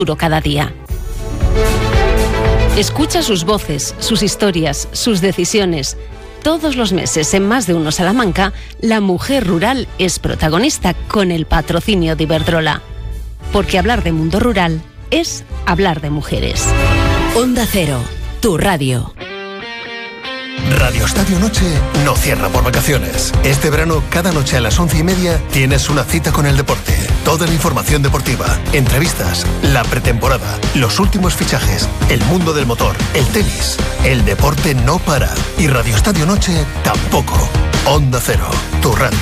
cada día. Escucha sus voces, sus historias, sus decisiones. Todos los meses en Más de Uno Salamanca, la mujer rural es protagonista con el patrocinio de Iberdrola. Porque hablar de mundo rural es hablar de mujeres. Onda Cero, tu radio. Radio Estadio Noche no cierra por vacaciones. Este verano, cada noche a las 11:30, tienes una cita con el deporte. Toda la información deportiva, entrevistas, la pretemporada, los últimos fichajes, el mundo del motor, el tenis. El deporte no para. Y Radio Estadio Noche tampoco. Onda Cero, tu radio.